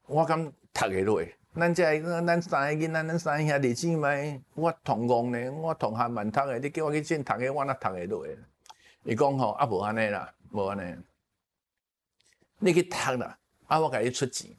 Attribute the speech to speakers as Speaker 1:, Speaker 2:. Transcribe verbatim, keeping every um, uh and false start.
Speaker 1: 我敢读会落。咱这个咱三个囡仔，咱三兄弟姊妹，我同戆呢，我同学蛮读的，你叫我去进读的，我哪读会落？伊讲吼，啊无安尼啦，无安尼，你去读啦，啊我甲你出钱。